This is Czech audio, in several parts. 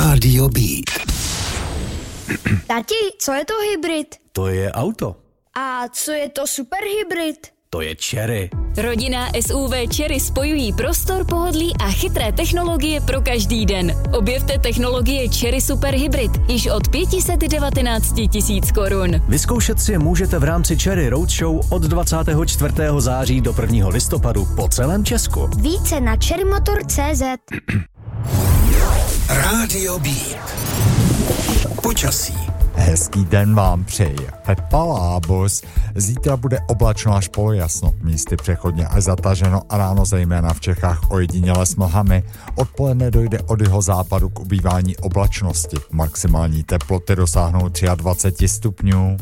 Rádio Beat. Tati, co je to hybrid? To je auto. A co je to superhybrid? To je Chery. Rodinná SUV Chery spojují prostor, pohodlí a chytré technologie pro každý den. Objevte technologie Chery Super Hybrid již od 519 000 korun. Vyzkoušet si můžete v rámci Chery Roadshow od 24. září do 1. listopadu po celém Česku. Více na cherrymotor.cz. Rádio Beat. Počasí. Hezký den vám přeje Pepa Lábus. Zítra bude oblačno až polojasno, místy přechodně až zataženo a ráno zejména v Čechách ojediněle s mlhami. Odpoledne dojde od jihozápadu k ubývání oblačnosti. Maximální teploty dosáhnou 23 stupňů.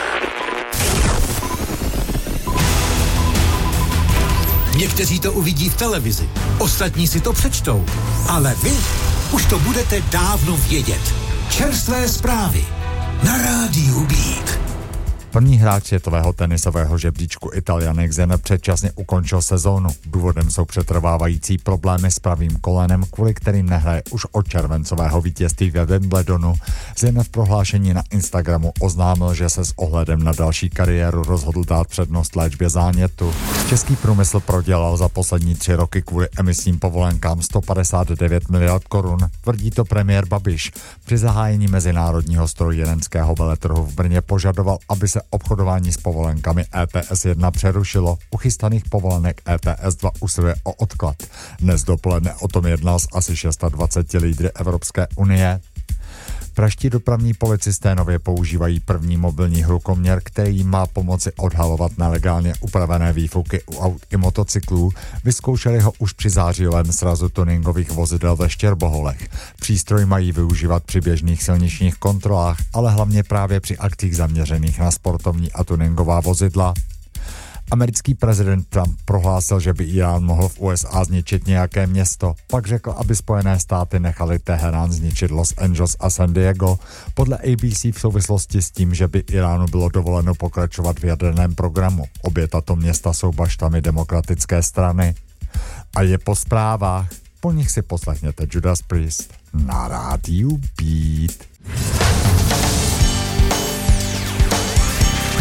Někteří to uvidí v televizi, ostatní si to přečtou, ale vy už to budete dávno vědět. Čerstvé zprávy na Rádiu Beat. První hráč světového tenisového žebříčku Italian Xavier předčasně ukončil sezónu. Důvodem jsou přetrvávající problémy s pravým kolenem, kvůli kterým nehraje už od červencového vítězství ve Wimbledonu. Xavier v prohlášení na Instagramu oznámil, že se s ohledem na další kariéru rozhodl dát přednost léčbě zánětu. Český průmysl prodělal za poslední 3 roky kvůli emisním povolenkám 159 miliard korun, tvrdí to premiér Babiš. Při zahájení mezinárodního strojírenského veletrhu v Brně požadoval, aby se obchodování s povolenkami ETS 1 přerušilo. U chystaných povolenek ETS 2 usiluje o odklad. Dnes dopoledne o tom jednal s asi 620 lídry Evropské unie. Pražští dopravní policisté nově používají první mobilní hlukoměr, který má pomoci odhalovat nelegálně upravené výfuky u aut i motocyklů. Vyzkoušeli ho už při zářijovém srazu tuningových vozidel ve Štěrboholech. Přístroj mají využívat při běžných silničních kontrolách, ale hlavně právě při akcích zaměřených na sportovní a tuningová vozidla. Americký prezident Trump prohlásil, že by Irán mohl v USA zničit nějaké město. Pak řekl, aby Spojené státy nechali Teherán zničit Los Angeles a San Diego. Podle ABC v souvislosti s tím, že by Iránu bylo dovoleno pokračovat v jaderném programu. Obě tato města jsou baštami demokratické strany. A je po zprávách. Po nich si poslechněte Judas Priest na Rádiu Beat.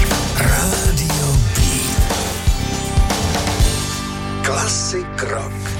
Rádio Beat. Classic rock.